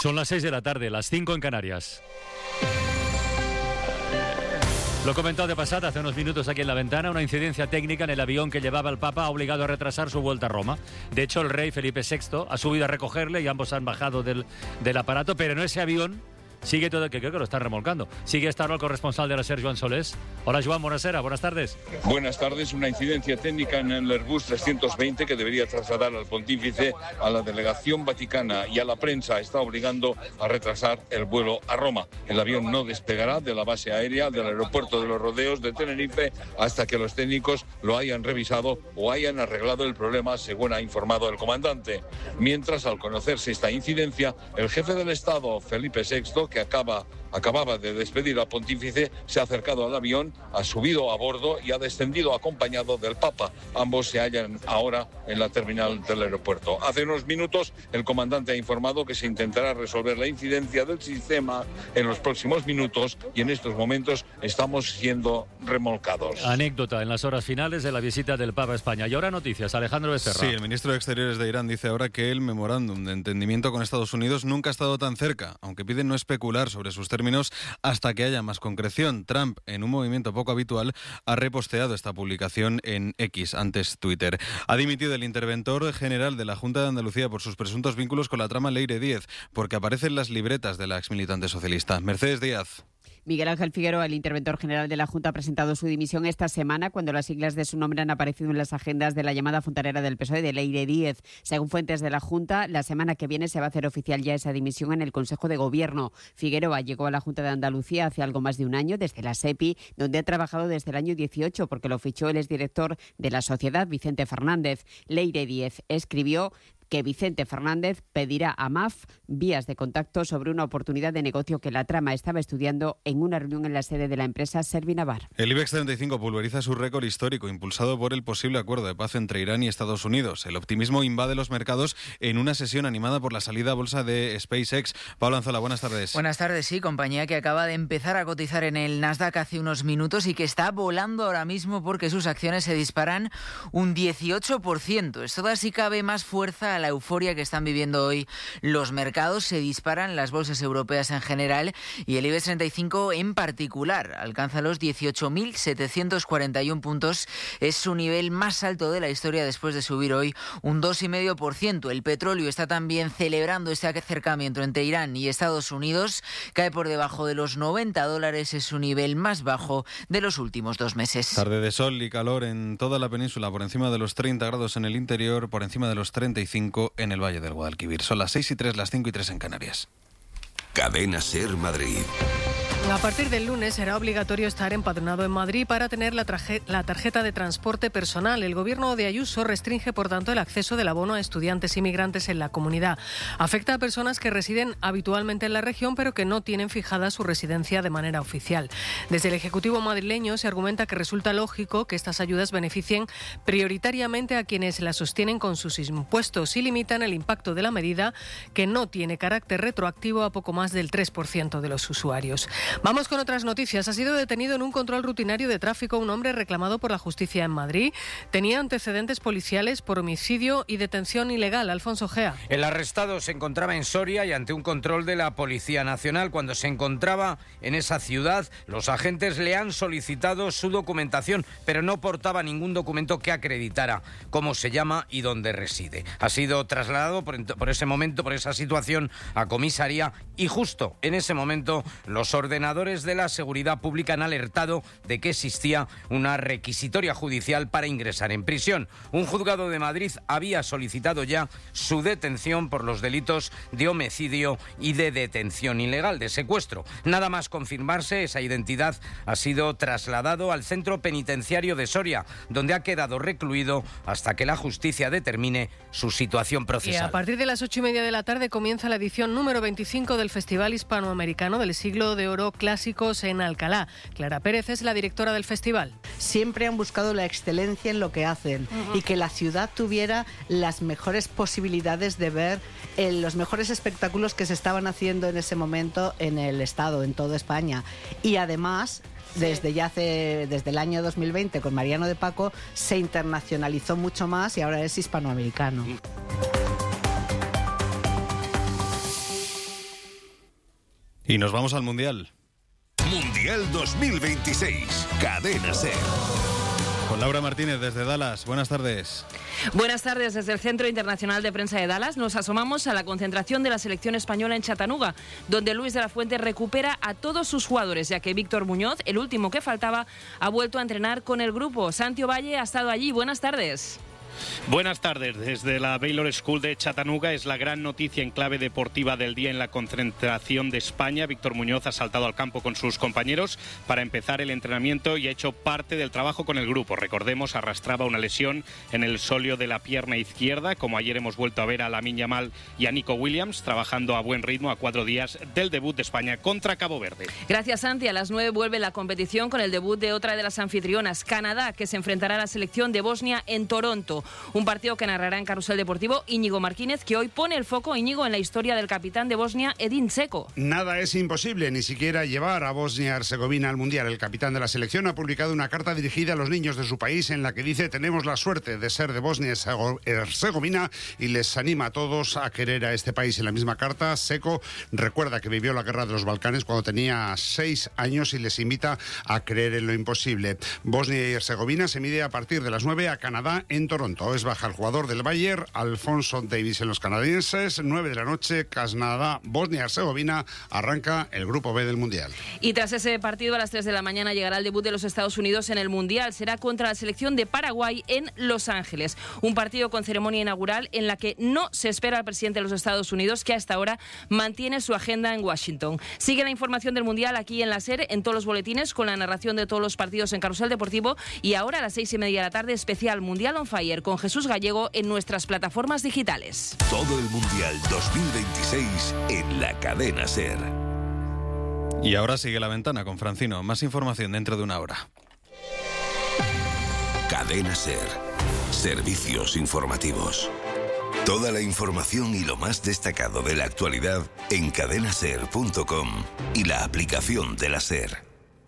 Son las 6 de la tarde, las 5 en Canarias. Lo he comentado de pasada hace unos minutos aquí en La Ventana. Una incidencia técnica en el avión que llevaba al Papa ha obligado a retrasar su vuelta a Roma. De hecho, el rey Felipe VI ha subido a recogerle y ambos han bajado del aparato, pero en ese avión sigue todo, que creo que lo están remolcando. Sigue esta hora el corresponsal de la SER, Joan Solés. Hola, Joan, buenas tardes. Buenas tardes. Una incidencia técnica en el Airbus 320 que debería trasladar al pontífice, a la delegación vaticana y a la prensa está obligando a retrasar el vuelo a Roma. El avión no despegará de la base aérea del aeropuerto de los Rodeos de Tenerife hasta que los técnicos lo hayan revisado o hayan arreglado el problema, según ha informado el comandante. Mientras, al conocerse esta incidencia, el jefe del Estado, Felipe VI, que acababa de despedir al pontífice, se ha acercado al avión, ha subido a bordo y ha descendido acompañado del Papa. Ambos se hallan ahora en la terminal del aeropuerto. Hace unos minutos el comandante ha informado que se intentará resolver la incidencia del sistema en los próximos minutos y en estos momentos estamos siendo remolcados. Anécdota en las horas finales de la visita del Papa a España. Y ahora noticias, Alejandro Becerra. Sí, el ministro de Exteriores de Irán dice ahora que el memorándum de entendimiento con Estados Unidos nunca ha estado tan cerca, aunque piden no especular sobre sus términos hasta que haya más concreción. Trump, en un movimiento poco habitual, ha reposteado esta publicación en X, antes Twitter. Ha dimitido el interventor general de la Junta de Andalucía por sus presuntos vínculos con la trama Leire Díez, porque aparecen las libretas de la exmilitante socialista. Mercedes Díaz. Miguel Ángel Figueroa, el interventor general de la Junta, ha presentado su dimisión esta semana cuando las siglas de su nombre han aparecido en las agendas de la llamada fontanera del PSOE de Leire Díez. Según fuentes de la Junta, la semana que viene se va a hacer oficial ya esa dimisión en el Consejo de Gobierno. Figueroa llegó a la Junta de Andalucía hace algo más de un año, desde la SEPI, donde ha trabajado desde el año 18, porque lo fichó el exdirector de la sociedad, Vicente Fernández. Leire Díez escribió que Vicente Fernández pedirá a MAF vías de contacto sobre una oportunidad de negocio que la trama estaba estudiando en una reunión en la sede de la empresa Servinavar. El IBEX 35 pulveriza su récord histórico, impulsado por el posible acuerdo de paz entre Irán y Estados Unidos. El optimismo invade los mercados en una sesión animada por la salida a bolsa de SpaceX. Pablo Anzola, buenas tardes. Buenas tardes, sí, compañía que acaba de empezar a cotizar en el Nasdaq hace unos minutos y que está volando ahora mismo porque sus acciones se disparan un 18%. Esto da, si cabe, más fuerza a la euforia que están viviendo hoy los mercados. Se disparan las bolsas europeas en general y el IBEX 35 en particular. Alcanza los 18.741 puntos. Es su nivel más alto de la historia después de subir hoy un 2,5%. El petróleo está también celebrando este acercamiento entre Irán y Estados Unidos. Cae por debajo de los $90. Es su nivel más bajo de los últimos 2 meses. Tarde de sol y calor en toda la península, por encima de los 30 grados en el interior, por encima de los 35 en el Valle del Guadalquivir. Son las 6:03, las 5:03 en Canarias. Cadena SER Madrid. A partir del lunes será obligatorio estar empadronado en Madrid para tener la tarjeta de transporte personal. El gobierno de Ayuso restringe, por tanto, el acceso del abono a estudiantes y migrantes en la comunidad. Afecta a personas que residen habitualmente en la región, pero que no tienen fijada su residencia de manera oficial. Desde el Ejecutivo madrileño se argumenta que resulta lógico que estas ayudas beneficien prioritariamente a quienes las sostienen con sus impuestos y limitan el impacto de la medida, que no tiene carácter retroactivo, a poco más del 3% de los usuarios. Vamos con otras noticias. Ha sido detenido en un control rutinario de tráfico un hombre reclamado por la justicia en Madrid. Tenía antecedentes policiales por homicidio y detención ilegal. Alfonso Gea. El arrestado se encontraba en Soria y ante un control de la Policía Nacional. Cuando se encontraba en esa ciudad, los agentes le han solicitado su documentación, pero no portaba ningún documento que acreditara cómo se llama y dónde reside. Ha sido trasladado por ese momento, por esa situación, a comisaría y justo en ese momento los ordenadores de la seguridad pública han alertado de que existía una requisitoria judicial para ingresar en prisión. Un juzgado de Madrid había solicitado ya su detención por los delitos de homicidio y de detención ilegal, de secuestro. Nada más confirmarse, esa identidad ha sido trasladado al centro penitenciario de Soria, donde ha quedado recluido hasta que la justicia determine su situación procesal. Y a partir de las 8:30 de la tarde comienza la edición número 25 del Festival Hispanoamericano del Siglo de Oro Clásicos en Alcalá. Clara Pérez es la directora del festival. Siempre han buscado la excelencia en lo que hacen y que la ciudad tuviera las mejores posibilidades de ver los mejores espectáculos que se estaban haciendo en ese momento en el Estado, en toda España. Y además, desde el año 2020 con Mariano de Paco se internacionalizó mucho más y ahora es hispanoamericano. Y nos vamos al Mundial. Mundial 2026. Cadena SER. Con Laura Martínez desde Dallas. Buenas tardes. Buenas tardes. Desde el Centro Internacional de Prensa de Dallas nos asomamos a la concentración de la selección española en Chattanooga, donde Luis de la Fuente recupera a todos sus jugadores, ya que Víctor Muñoz, el último que faltaba, ha vuelto a entrenar con el grupo. Santi Ovalle ha estado allí. Buenas tardes. Buenas tardes. Desde la Baylor School de Chattanooga es la gran noticia en clave deportiva del día en la concentración de España. Víctor Muñoz ha saltado al campo con sus compañeros para empezar el entrenamiento y ha hecho parte del trabajo con el grupo. Recordemos, arrastraba una lesión en el sóleo de la pierna izquierda, como ayer hemos vuelto a ver a Lamine Yamal y a Nico Williams trabajando a buen ritmo a 4 días del debut de España contra Cabo Verde. Gracias, Santi. A las 9 vuelve la competición con el debut de otra de las anfitrionas, Canadá, que se enfrentará a la selección de Bosnia en Toronto. Un partido que narrará en Carrusel Deportivo Íñigo Martínez, que hoy pone el foco, Íñigo, en la historia del capitán de Bosnia, Edin Dzeko. Nada es imposible, ni siquiera llevar a Bosnia-Herzegovina al Mundial. El capitán de la selección ha publicado una carta dirigida a los niños de su país en la que dice: tenemos la suerte de ser de Bosnia-Herzegovina y les anima a todos a querer a este país. En la misma carta, Dzeko recuerda que vivió la guerra de los Balcanes cuando tenía 6 años y les invita a creer en lo imposible. Bosnia y Herzegovina se mide a partir de las 9 a Canadá en Toronto. Es baja el jugador del Bayern, Alfonso Davies, en los canadienses. 9 de la noche, Canadá, Bosnia-Herzegovina, arranca el grupo B del Mundial. Y tras ese partido a las 3 de la mañana llegará el debut de los Estados Unidos en el Mundial. Será contra la selección de Paraguay en Los Ángeles. Un partido con ceremonia inaugural en la que no se espera al presidente de los Estados Unidos, que hasta ahora mantiene su agenda en Washington. Sigue la información del Mundial aquí en la SER, en todos los boletines, con la narración de todos los partidos en Carrusel Deportivo. Y ahora a las 6:30 de la tarde, especial Mundial on Fire con Jesús Gallego en nuestras plataformas digitales. Todo el Mundial 2026 en la Cadena SER. Y ahora sigue La Ventana con Francino. Más información dentro de una hora. Cadena SER. Servicios informativos. Toda la información y lo más destacado de la actualidad en cadenaser.com y la aplicación de la SER.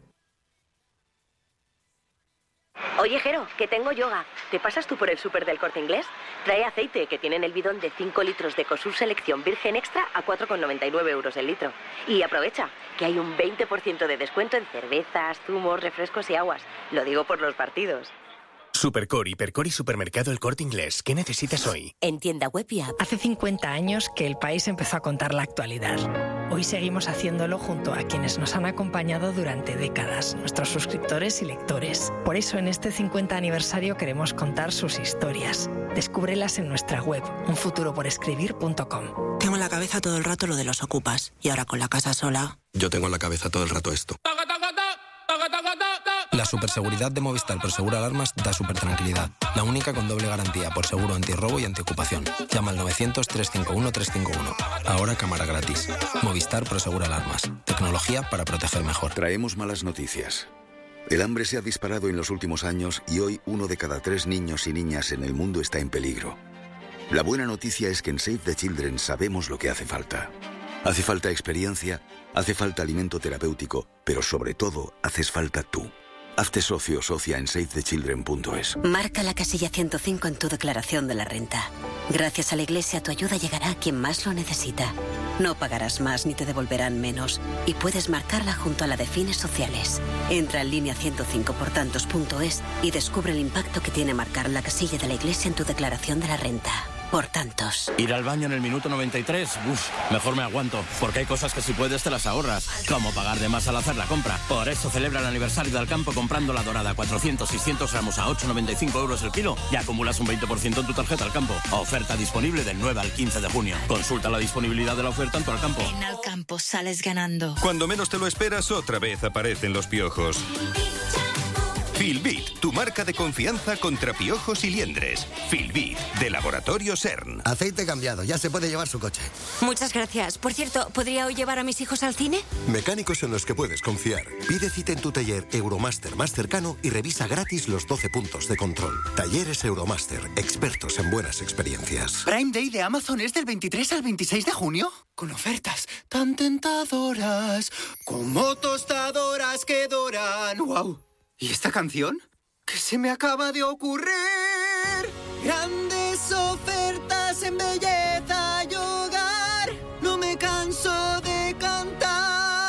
Oye, Jero, que tengo yoga. ¿Te pasas tú por el súper del Corte Inglés? Trae aceite, que tienen el bidón de 5 litros de Cosur Selección Virgen Extra a 4,99 euros el litro. Y aprovecha, que hay un 20% de descuento en cervezas, zumos, refrescos y aguas. Lo digo por los partidos. Supercore, Hipercore y Supermercado El Corte Inglés. ¿Qué necesitas hoy? En tienda web y app. Hace 50 años que el país empezó a contar la actualidad. Hoy seguimos haciéndolo junto a quienes nos han acompañado durante décadas, nuestros suscriptores y lectores. Por eso en este 50 aniversario queremos contar sus historias. Descúbrelas en nuestra web, unfuturoporescribir.com. Tengo en la cabeza todo el rato lo de los ocupas. Y ahora con la casa sola... Yo tengo en la cabeza todo el rato esto. La superseguridad de Movistar por Seguro Alarmas da super tranquilidad. La única con doble garantía por seguro antirrobo y antiocupación. Llama al 900-351-351. Ahora cámara gratis. Movistar por Seguro Alarmas. Tecnología para proteger mejor. Traemos malas noticias. El hambre se ha disparado en los últimos años y hoy 1 de cada 3 niños y niñas en el mundo está en peligro. La buena noticia es que en Save the Children sabemos lo que hace falta. Hace falta experiencia, hace falta alimento terapéutico, pero sobre todo haces falta tú. Hazte socio o socia en SaveTheChildren.es. Marca la casilla 105 en tu declaración de la renta. Gracias a la Iglesia tu ayuda llegará a quien más lo necesita. No pagarás más ni te devolverán menos. Y puedes marcarla junto a la de fines sociales. Entra en línea 105portantos.es y descubre el impacto que tiene marcar la casilla de la Iglesia en tu declaración de la renta. Por tantos. Ir al baño en el minuto 93, mejor me aguanto, porque hay cosas que si puedes te las ahorras, como pagar de más al hacer la compra. Por eso celebra el aniversario del campo comprando la dorada 400-600 gramos a 8,95 euros el kilo y acumulas un 20% en tu tarjeta al campo. Oferta disponible del 9 al 15 de junio. Consulta la disponibilidad de la oferta en tu Alcampo. En Alcampo sales ganando. Cuando menos te lo esperas, otra vez aparecen los piojos. Filbit, tu marca de confianza contra piojos y liendres. Filbit, de Laboratorio CERN. Aceite cambiado, ya se puede llevar su coche. Muchas gracias. Por cierto, ¿podría hoy llevar a mis hijos al cine? Mecánicos en los que puedes confiar. Pide cita en tu taller Euromaster más cercano y revisa gratis los 12 puntos de control. Talleres Euromaster, expertos en buenas experiencias. Prime Day de Amazon es del 23 al 26 de junio. Con ofertas tan tentadoras, como tostadoras que doran. ¡Wow! ¿Y esta canción? ¿Qué se me acaba de ocurrir? Grandes ofertas en belleza y hogar. No me canso de cantar.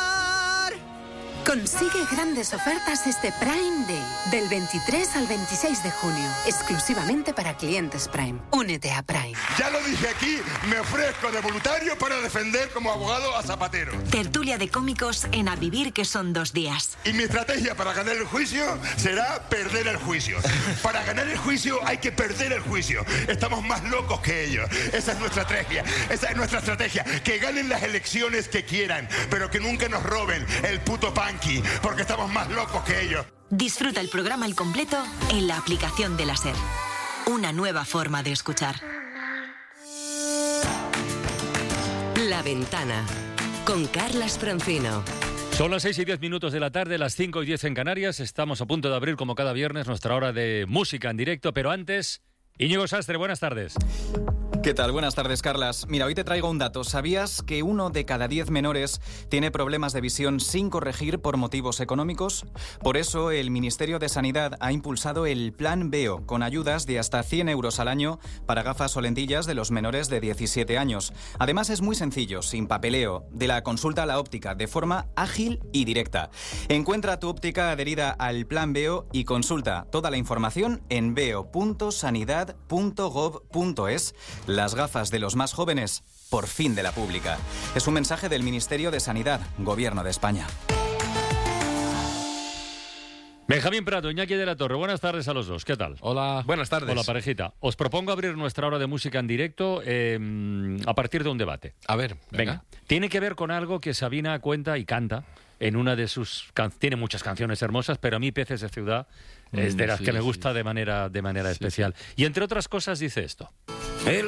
Consigue grandes ofertas este Prime Day, del 23 al 26 de junio, exclusivamente para clientes Prime. Únete a Prime. Ya lo dije aquí, me ofrezco de voluntario para defender como abogado a Zapatero. Tertulia de cómicos en A Vivir, que son 2 días. Y mi estrategia para ganar el juicio será perder el juicio. Para ganar el juicio hay que perder el juicio. Estamos más locos que ellos. Esa es nuestra estrategia. Esa es nuestra estrategia. Que ganen las elecciones que quieran, pero que nunca nos roben el puto pan. Porque estamos más locos que ellos. Disfruta el programa al completo en la aplicación de la SER. Una nueva forma de escuchar. La Ventana, con Carlas Francino. Son las 6:10 de la tarde, las 5:10 en Canarias. Estamos a punto de abrir, como cada viernes, nuestra hora de música en directo. Pero antes, Íñigo Sastre, buenas tardes. ¿Qué tal? Buenas tardes, Carlas. Mira, hoy te traigo un dato. ¿Sabías que 1 de cada 10 menores tiene problemas de visión sin corregir por motivos económicos? Por eso, el Ministerio de Sanidad ha impulsado el Plan Veo, con ayudas de hasta 100 euros al año para gafas o lentillas de los menores de 17 años. Además, es muy sencillo, sin papeleo, de la consulta a la óptica, de forma ágil y directa. Encuentra tu óptica adherida al Plan Veo y consulta toda la información en veo.sanidad.gov.es. Las gafas de los más jóvenes, por fin de la pública. Es un mensaje del Ministerio de Sanidad, Gobierno de España. Benjamín Prado, Iñaki de la Torre, buenas tardes a los dos. ¿Qué tal? Hola. Buenas tardes. Hola, parejita. Os propongo abrir nuestra hora de música en directo a partir de un debate. A ver, venga. Tiene que ver con algo que Sabina cuenta y canta en una de sus... Tiene muchas canciones hermosas, pero a mí Peces de Ciudad es de las que me gusta de manera especial. Y entre otras cosas dice esto.